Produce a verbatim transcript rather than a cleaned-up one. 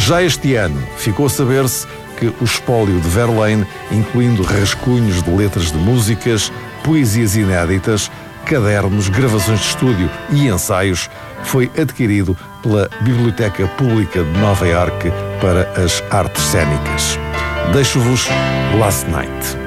Já este ano ficou a saber-se que o espólio de Verlaine, incluindo rascunhos de letras de músicas, poesias inéditas, cadernos, gravações de estúdio e ensaios, foi adquirido pela Biblioteca Pública de Nova Iorque para as Artes Cênicas. Deixo-vos Last Night.